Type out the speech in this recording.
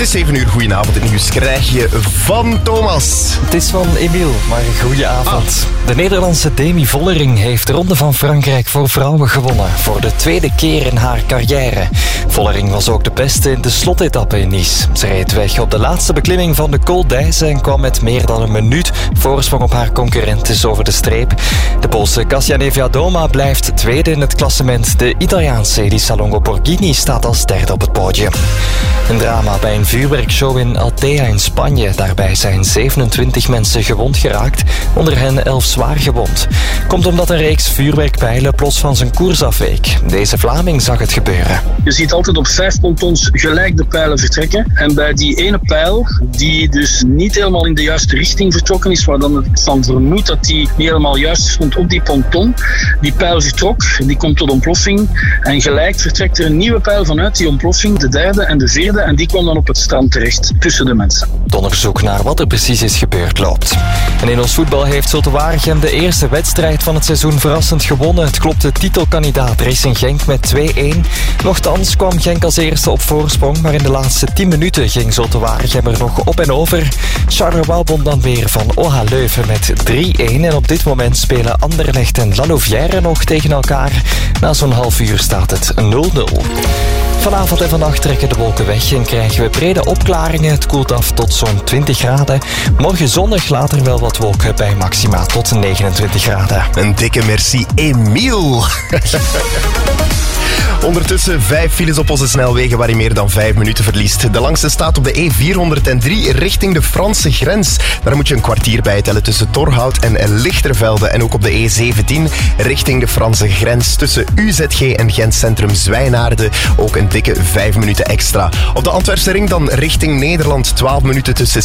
is 7 uur. Goedenavond. Het nieuws krijg je van Thomas. Het is van Emiel, maar goeie avond. De Nederlandse Demi Vollering heeft de Ronde van Frankrijk voor vrouwen gewonnen. Voor de tweede keer in haar carrière. Vollering was ook de beste in de slotetappe in Nice. Ze reed weg op de laatste beklimming van de Col d'Aise en kwam met meer dan een minuut voorsprong op haar concurrentes over de streep. De Poolse Kasia Niewiadoma blijft tweede in het klassement. De Italiaanse Elisa Longo Borghini staat als derde op het podium. Een drama bij een vuurwerkshow in Altea in Spanje. Daarbij zijn 27 mensen gewond geraakt, onder hen 11 zwaar gewond. Komt omdat een reeks vuurwerkpijlen plots van zijn koers afweek. Deze Vlaming zag het gebeuren. Je ziet altijd op 5 pontons gelijk de pijlen vertrekken. En bij die ene pijl, die dus niet helemaal in de juiste richting vertrokken is, waar dan het van vermoedt dat die niet helemaal juist stond op die ponton, die pijl vertrok, die komt tot ontploffing. En gelijk vertrekt er een nieuwe pijl vanuit die ontploffing, de derde en de vierde, en die kwam dan op het strand terecht, tussen de mensen. Het onderzoek naar wat er precies is gebeurd loopt. En in ons voetbal heeft Zulte Waregem de eerste wedstrijd van het seizoen verrassend gewonnen. Het klopte titelkandidaat Racing Genk met 2-1. Nochtans kwam Genk als eerste op voorsprong, maar in de laatste 10 minuten ging Zulte Waregem er nog op en over. Charleroi won dan weer van OH Leuven met 3-1 en op dit moment spelen Anderlecht en La Louvière nog tegen elkaar. Na zo'n half uur staat het 0-0. Vanavond en vannacht trekken de wolken weg en krijgen we brede opklaringen. Het koelt af tot zo'n 20 graden. Morgen zonnig later wel wat wolken bij maxima tot 29 graden. Een dikke merci, Emiel. Ondertussen 5 files op onze snelwegen waar je meer dan 5 minuten verliest. De langste staat op de E403 richting de Franse grens. Daar moet je een kwartier bij tellen tussen Torhout en Lichtervelde. En ook op de E17 richting de Franse grens tussen UZG en Gent Centrum Zwijnaarden. Ook een dikke 5 minuten extra. Op de Antwerpse ring dan richting Nederland 12 minuten tussen